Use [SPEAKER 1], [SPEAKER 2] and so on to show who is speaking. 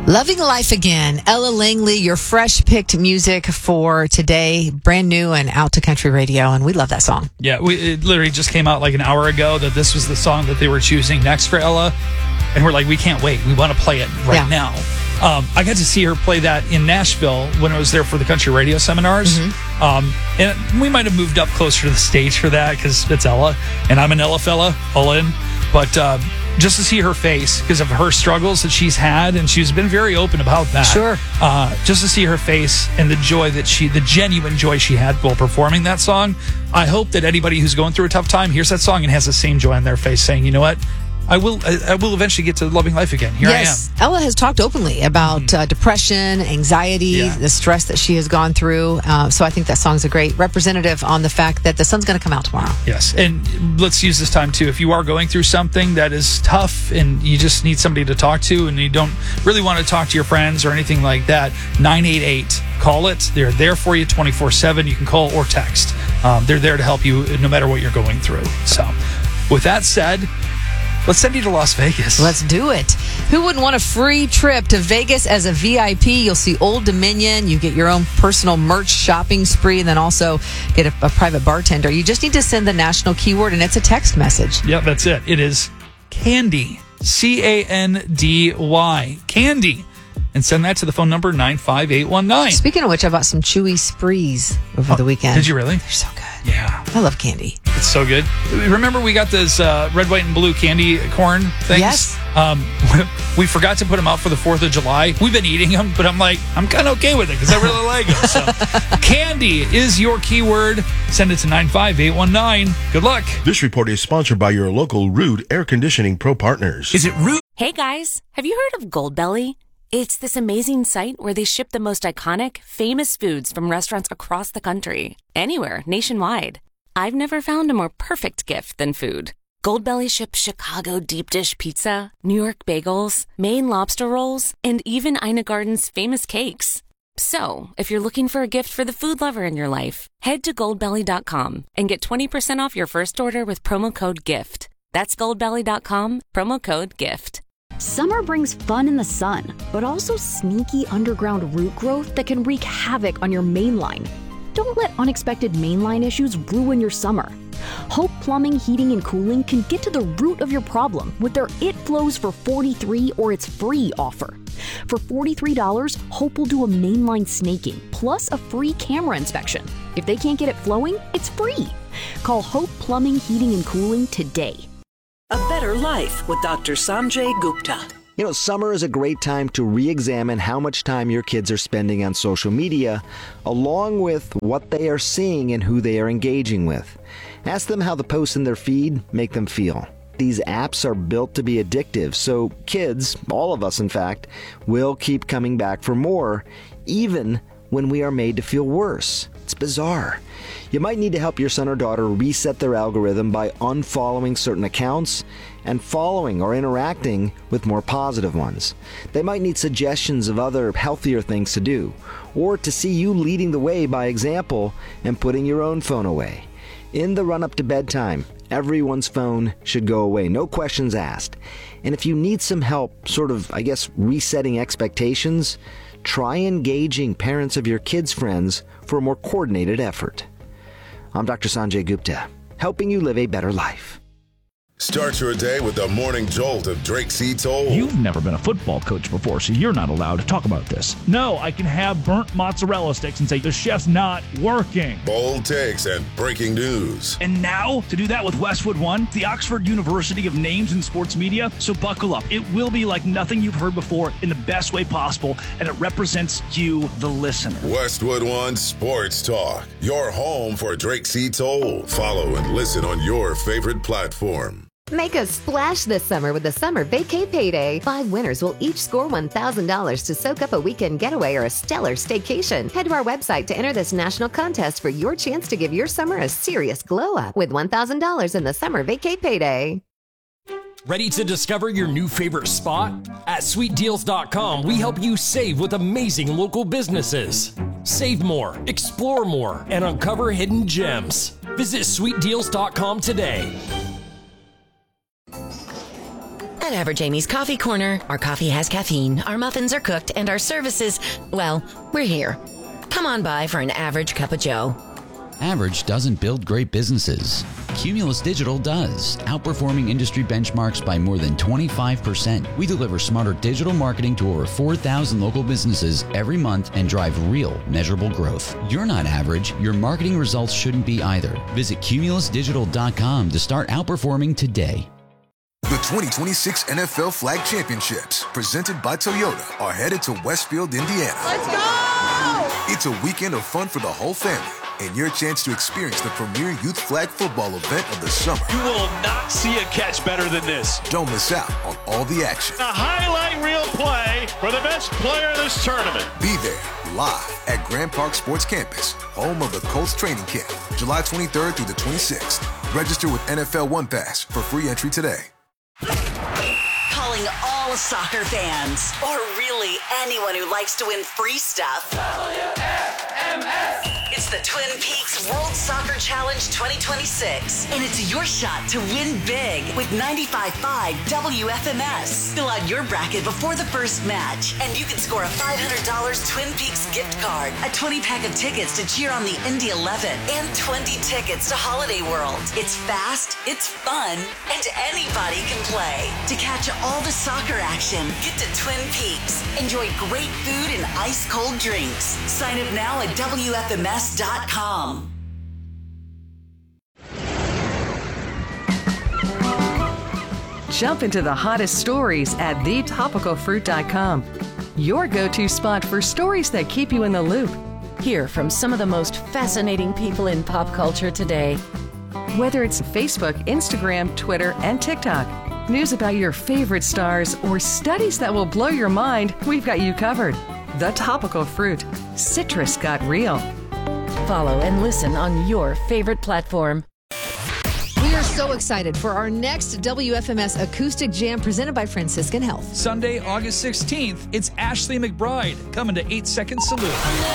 [SPEAKER 1] Loving Life Again. Ella Langley, your fresh picked music for today, brand new and out to country radio, and we love that song.
[SPEAKER 2] Yeah, it literally just came out like an hour ago that this was the song that they were choosing next for Ella, and we're like, we can't wait. We want to play it right now. I got to see her play that in Nashville when I was there for the country radio seminars. And we might have moved up closer to the stage for that because it's Ella, and I'm an Ella fella, all in. But just to see her face because of her struggles that she's had, and she's been very open about that.
[SPEAKER 1] Sure.
[SPEAKER 2] Just to see her face and the joy that the genuine joy she had while performing that song. I hope that anybody who's going through a tough time hears that song and has the same joy on their face saying, you know what? I will eventually get to loving life again. Here I am.
[SPEAKER 1] Ella has talked openly about depression, anxiety, the stress that she has gone through. So I think that song's a great representative on the fact that the sun's going to come out tomorrow.
[SPEAKER 2] Yes. And let's use this time, too. If you are going through something that is tough and you just need somebody to talk to and you don't really want to talk to your friends or anything like that, 988. Call it. They're there for you 24/7. You can call or text. They're there to help you no matter what you're going through. So with that said, let's send you to Las Vegas.
[SPEAKER 1] Let's do it. Who wouldn't want a free trip to Vegas as a VIP? You'll see Old Dominion. You get your own personal merch shopping spree, and then also get a private bartender. You just need to send the national keyword, and it's a text message.
[SPEAKER 2] Yep, that's it. It is Candy. Candy. Candy. And send that to the phone number 95819.
[SPEAKER 1] Speaking of which, I bought some chewy sprees over the weekend.
[SPEAKER 2] Did you really?
[SPEAKER 1] They're so good.
[SPEAKER 2] Yeah.
[SPEAKER 1] I love candy.
[SPEAKER 2] It's so good. Remember we got those red, white, and blue candy corn things?
[SPEAKER 1] Yes.
[SPEAKER 2] We forgot to put them out for the 4th of July. We've been eating them, but I'm like, I'm kind of okay with it because I really like them. So candy is your keyword. Send it to 95819. Good luck.
[SPEAKER 3] This report is sponsored by your local Rude Air Conditioning Pro Partners.
[SPEAKER 4] Is it Rude?
[SPEAKER 5] Hey guys, have you heard of Goldbelly? It's this amazing site where they ship the most iconic, famous foods from restaurants across the country, anywhere, nationwide. I've never found a more perfect gift than food. Goldbelly ships Chicago deep dish pizza, New York bagels, Maine lobster rolls, and even Ina Garden's famous cakes. So, if you're looking for a gift for the food lover in your life, head to goldbelly.com and get 20% off your first order with promo code GIFT. That's goldbelly.com, promo code GIFT.
[SPEAKER 6] Summer brings fun in the sun, but also sneaky underground root growth that can wreak havoc on your main line. Don't let unexpected mainline issues ruin your summer. Hope Plumbing, Heating, and Cooling can get to the root of your problem with their It Flows for $43 or It's Free offer. For $43, Hope will do a mainline snaking plus a free camera inspection. If they can't get it flowing, it's free. Call Hope Plumbing, Heating, and Cooling today.
[SPEAKER 7] A Better Life with Dr. Sanjay Gupta.
[SPEAKER 8] You know, summer is a great time to re-examine how much time your kids are spending on social media, along with what they are seeing and who they are engaging with. Ask them how the posts in their feed make them feel. These apps are built to be addictive, so kids, all of us in fact, will keep coming back for more, even when we are made to feel worse. It's bizarre. You might need to help your son or daughter reset their algorithm by unfollowing certain accounts and following or interacting with more positive ones. They might need suggestions of other healthier things to do, or to see you leading the way by example and putting your own phone away. In the run-up to bedtime, everyone's phone should go away, no questions asked. And if you need some help, resetting expectations, try engaging parents of your kids' friends for a more coordinated effort. I'm Dr. Sanjay Gupta, helping you live a better life.
[SPEAKER 9] Start your day with the morning jolt of Drake C. Toll.
[SPEAKER 4] You've never been a football coach before, so you're not allowed to talk about this. No, I can have burnt mozzarella sticks and say, the chef's not working.
[SPEAKER 9] Bold takes and breaking news.
[SPEAKER 4] And now, to do that with Westwood One, the Oxford University of Names in Sports Media, so buckle up. It will be like nothing you've heard before in the best way possible, and it represents you, the listener.
[SPEAKER 9] Westwood One Sports Talk, your home for Drake C. Toll. Follow and listen on your favorite platform.
[SPEAKER 10] Make a splash this summer with the Summer Vacay Payday. 5 winners will each score $1,000 to soak up a weekend getaway or a stellar staycation. Head to our website to enter this national contest for your chance to give your summer a serious glow up with $1,000 in the Summer Vacay Payday.
[SPEAKER 11] Ready to discover your new favorite spot? At SweetDeals.com, we help you save with amazing local businesses. Save more, explore more, and uncover hidden gems. Visit SweetDeals.com today.
[SPEAKER 12] At Average Amy's Coffee Corner. Our coffee has caffeine, our muffins are cooked, and our services, well, we're here. Come on by for an average cup of joe.
[SPEAKER 13] Average doesn't build great businesses. Cumulus Digital does, outperforming industry benchmarks by more than 25%. We deliver smarter digital marketing to over 4,000 local businesses every month and drive real, measurable growth. You're not average. Your marketing results shouldn't be either. Visit cumulusdigital.com to start outperforming today.
[SPEAKER 14] The 2026 NFL Flag Championships, presented by Toyota, are headed to Westfield, Indiana.
[SPEAKER 15] Let's go!
[SPEAKER 14] It's a weekend of fun for the whole family and your chance to experience the premier youth flag football event of the summer.
[SPEAKER 16] You will not see a catch better than this.
[SPEAKER 14] Don't miss out on all the action.
[SPEAKER 16] A highlight reel play for the best player in this tournament.
[SPEAKER 14] Be there live at Grand Park Sports Campus, home of the Colts training camp, July 23rd through the 26th. Register with NFL One Pass for free entry today.
[SPEAKER 17] Calling all soccer fans, or really anyone who likes to win free stuff. WFMS! It's the Twin Peaks World Soccer Challenge 2026, and it's your shot to win big with 95.5 WFMS. Fill out your bracket before the first match, and you can score a $500 Twin Peaks gift card, a 20-pack of tickets to cheer on the Indy 11, and 20 tickets to Holiday World. It's fast, it's fun, and anybody can play. To catch all the soccer action, get to Twin Peaks. Enjoy great food and ice-cold drinks. Sign up now at WFMS.com.
[SPEAKER 18] Jump into the hottest stories at thetopicalfruit.com. Your go-to spot for stories that keep you in the loop.
[SPEAKER 12] Hear from some of the most fascinating people in pop culture today.
[SPEAKER 18] Whether it's Facebook, Instagram, Twitter, and TikTok, news about your favorite stars, or studies that will blow your mind, we've got you covered. The Topical Fruit. Citrus got real.
[SPEAKER 12] Follow and listen on your favorite platform.
[SPEAKER 1] We are so excited for our next WFMS Acoustic Jam presented by Franciscan Health.
[SPEAKER 2] Sunday, August 16th, it's Ashley McBride coming to 8 Second Salute.